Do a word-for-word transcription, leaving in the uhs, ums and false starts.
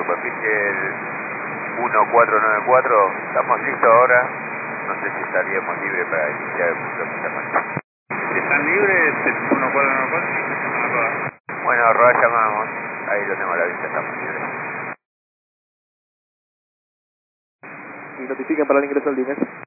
superficie uno cuatro nueve cuatro, estamos listos ahora, no sé si estaríamos libres para iniciar el punto de llamamiento. Si están libres, uno cuatro nueve cuatro, sí, empiezan a rodar. Bueno, rodar llamamos, ahí lo tengo a la vista, estamos libres. Y notifiquen para el ingreso al D N I S.